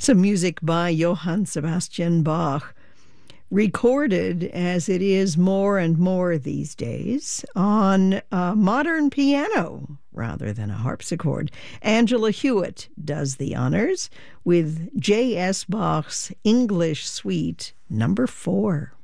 Some music by Johann Sebastian Bach, recorded as it is more and more these days on a modern piano rather than a harpsichord. Angela Hewitt does the honors with J.S. Bach's English Suite number 4.